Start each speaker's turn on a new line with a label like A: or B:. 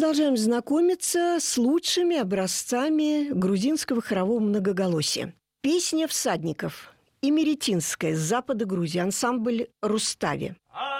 A: продолжаем знакомиться с лучшими образцами грузинского хорового многоголосия. Песня всадников. Имеретинская, с запада Грузии, ансамбль «Рустави».